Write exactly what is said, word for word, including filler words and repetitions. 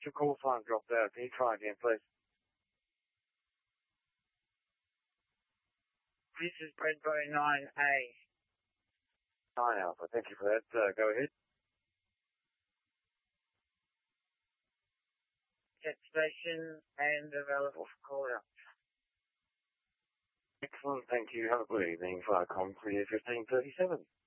your call sign dropped out. Can you try again, please? This is Bradbury nine A. nine Alpha. Thank you for that. Uh, go ahead. Jet station and available for call out. Excellent. Thank you. Have a good evening. Viacom three fifteen thirty-seven.